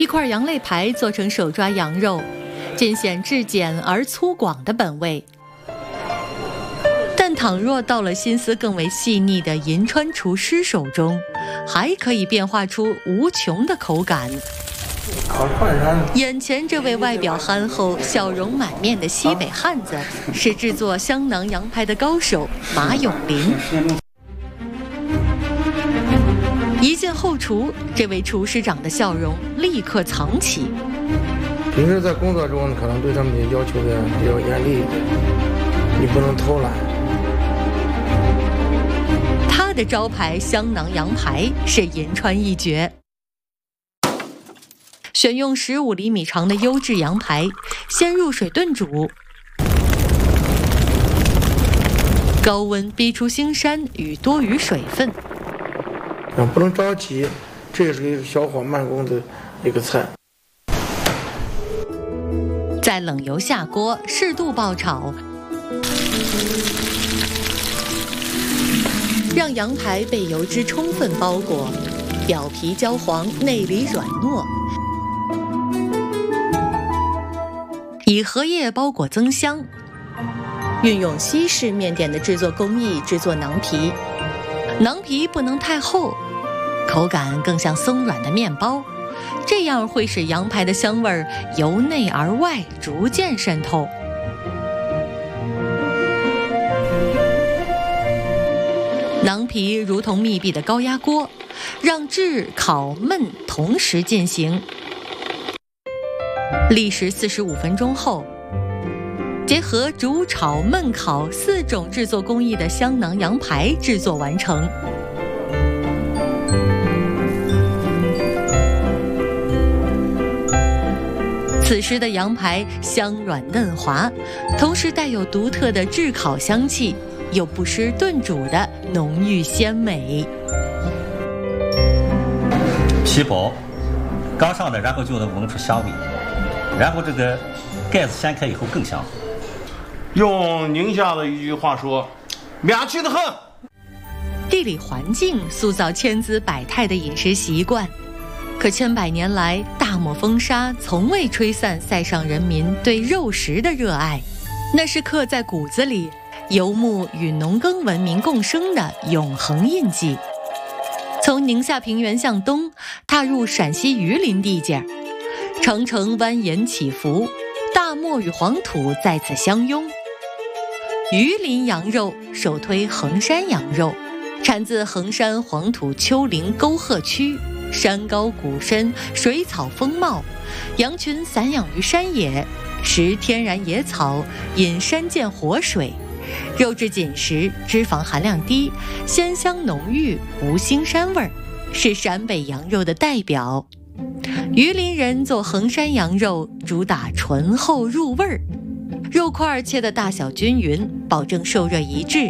一块羊肋排做成手抓羊肉，尽显质简而粗犷的本味。但倘若到了心思更为细腻的银川厨师手中，还可以变化出无穷的口感。眼前这位外表憨厚、笑容满面的西北汉子，是制作香囊羊排的高手马永林。一见后厨，这位厨师长的笑容立刻藏起。 平时在工作中可能对他们的要求的比较严厉，你不能偷懒。 他的招牌香囊羊排是银川一绝，选用15厘米长的优质羊排，先入水炖煮，高温逼出腥膻与多余水分。 不能着急，这也是一个小火慢工的一个菜。 在冷油下锅，适度爆炒，让羊排被油脂充分包裹，表皮焦黄，内里软糯。以荷叶包裹增香，运用西式面点的制作工艺制作囊皮，囊皮不能太厚，口感更像松软的面包，这样会使羊排的香味由内而外逐渐渗透。囊皮如同密闭的高压锅，让炙、烤、焖同时进行。历时45分钟后，结合煮、炒、焖、烤4种制作工艺的香囊羊排制作完成。此时的羊排香软嫩滑，同时带有独特的炙烤香气，又不失炖煮的浓郁鲜美。 皮薄，刚上的，然后就能闻出香味，然后这个盖子掀开以后更香。 用宁夏的一句话说，面气得很。 地理环境塑造千姿百态的饮食习惯，可千百年来，大漠风沙从未吹散塞上人民对肉食的热爱，那是刻在骨子里，游牧与农耕文明共生的永恒印记。从宁夏平原向东，踏入陕西榆林地界，长城蜿蜒起伏，大漠与黄土在此相拥。榆林羊肉首推衡山羊肉，产自衡山黄土丘陵沟壑区，山高谷深，水草丰茂，羊群散养于山野，食天然野草，饮山涧活水，肉质紧实，脂肪含量低，鲜香浓郁，无腥膻味，是陕北羊肉的代表。榆林人做衡山羊肉主打醇厚入味儿，肉块切的大小均匀，保证受热一致，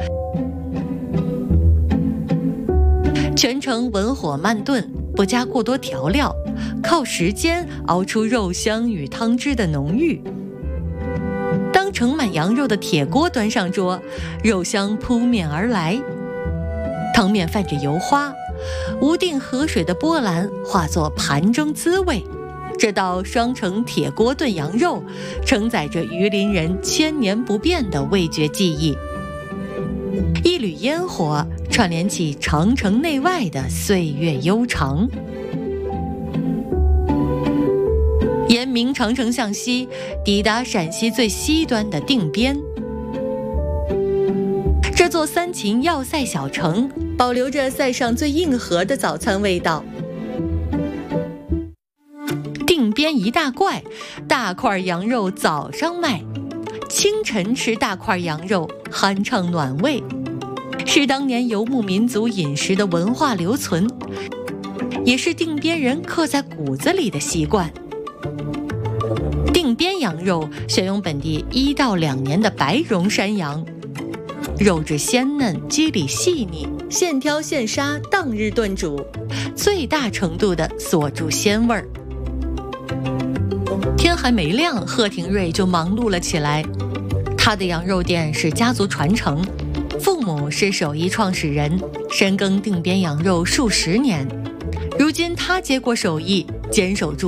全程文火慢炖，不加过多调料，靠时间熬出肉香与汤汁的浓郁。当盛满羊肉的铁锅端上桌，肉香扑面而来，汤面泛着油花，无定河水的波澜化作盘中滋味。这道双层铁锅炖羊肉承载着榆林人千年不变的味觉记忆，一缕烟火串联起长城内外的岁月悠长。沿明长城向西，抵达陕西最西端的定边。这座三秦要塞小城保留着塞上最硬核的早餐味道。定边一大怪，大块羊肉早上卖，清晨吃大块羊肉，酣畅暖胃，是当年游牧民族饮食的文化留存，也是定边人刻在骨子里的习惯。定边羊肉选用本地1到2年的白绒山羊，肉质鲜嫩，肌理细腻，现挑现杀，当日炖煮，最大程度地锁住鲜味儿。天还没亮，贺廷瑞就忙碌了起来。他的羊肉店是家族传承，父母是手艺创始人，深耕定边羊肉数10年。如今他接过手艺， 坚守住